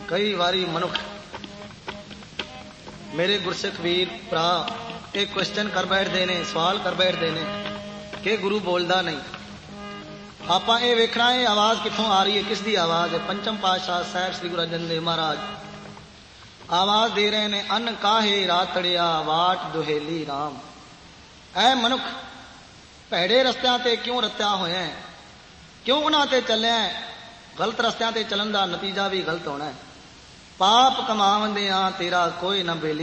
कई वारी मनुख मेरे गुरसिख वीर भरा ये क्वेश्चन कर बैठते ने, सवाल कर बैठते ने कि गुरु बोलता नहीं। आप ये वेखना है आवाज कितों आ रही है, किसकी आवाज है। पंचम पातशाह साहब श्री गुरु अर्जन देव महाराज आवाज दे रहे ने, अन काहे रातड़िया वाट दुहेली राम। ऐ मनुख भैड़े रस्तियां ते क्यों रत्या होया है, क्यों उन्हां ते चलिया है। गलत रस्तियां ते चलन दा नतीजा भी गलत होना है। पाप कमावंदियां तेरा कोई न बेली